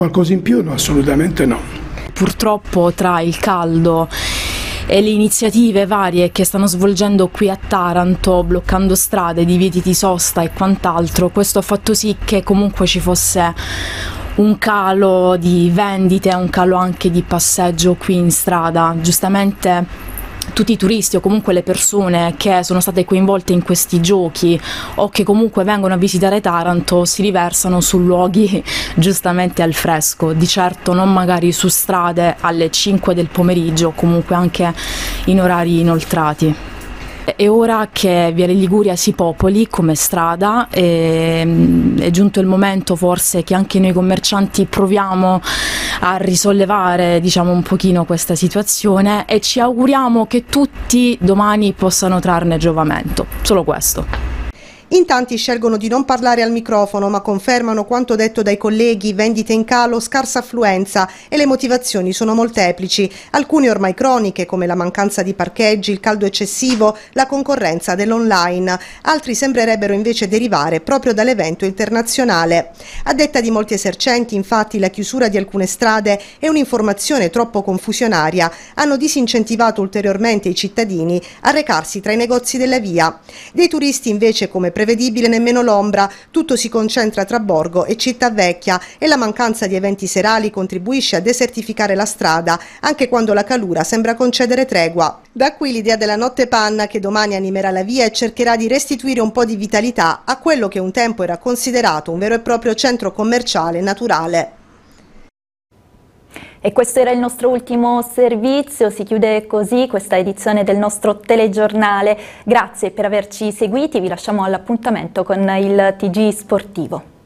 Qualcosa in più? No, assolutamente no. Purtroppo tra il caldo e le iniziative varie che stanno svolgendo qui a Taranto, bloccando strade, divieti di sosta e quant'altro, questo ha fatto sì che comunque ci fosse un calo di vendite, un calo anche di passeggio qui in strada. Giustamente tutti i turisti o comunque le persone che sono state coinvolte in questi giochi o che comunque vengono a visitare Taranto si riversano su luoghi giustamente al fresco, di certo non magari su strade alle 5 del pomeriggio, comunque anche in orari inoltrati. È ora che Viale Liguria si popoli come strada e è giunto il momento forse che anche noi commercianti proviamo a risollevare, diciamo, un pochino questa situazione e ci auguriamo che tutti domani possano trarne giovamento. Solo questo. In tanti scelgono di non parlare al microfono, ma confermano quanto detto dai colleghi: vendite in calo, scarsa affluenza, e le motivazioni sono molteplici, alcune ormai croniche come la mancanza di parcheggi, il caldo eccessivo, la concorrenza dell'online, altri sembrerebbero invece derivare proprio dall'evento internazionale. A detta di molti esercenti, infatti, la chiusura di alcune strade e un'informazione troppo confusionaria hanno disincentivato ulteriormente i cittadini a recarsi tra i negozi della via. Dei turisti invece, come prevedibile, nemmeno l'ombra, tutto si concentra tra Borgo e Città Vecchia e la mancanza di eventi serali contribuisce a desertificare la strada, anche quando la calura sembra concedere tregua. Da qui l'idea della Notte Panna, che domani animerà la via e cercherà di restituire un po' di vitalità a quello che un tempo era considerato un vero e proprio centro commerciale naturale. E questo era il nostro ultimo servizio, si chiude così questa edizione del nostro telegiornale. Grazie per averci seguiti, vi lasciamo all'appuntamento con il TG Sportivo.